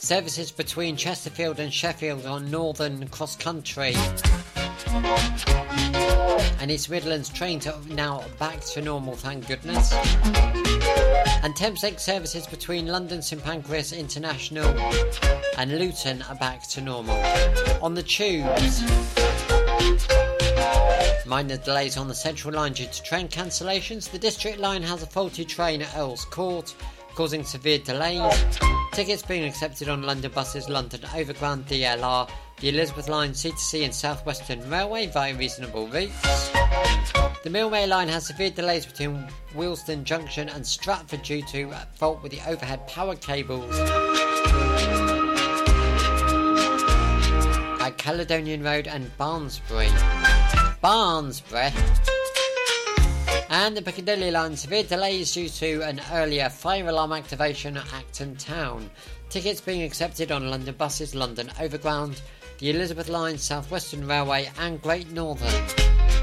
Services between Chesterfield and Sheffield on Northern Cross Country. And East Midlands trains are now back to normal, thank goodness. And Thameslink services between London St Pancras International and Luton are back to normal. On the tubes, minor delays on the Central Line due to train cancellations. The District Line has a faulty train at Earls Court, causing severe delays. Tickets being accepted on London buses, London Overground, DLR, the Elizabeth Line, C2C and South Western Railway via reasonable routes. The Millway Line has severe delays between Willesden Junction and Stratford due to a fault with the overhead power cables at Caledonian Road and Barnsbury. And the Piccadilly Line, severe delays due to an earlier fire alarm activation at Acton Town. Tickets being accepted on London buses, London Overground, the Elizabeth Line, South Western Railway and Great Northern.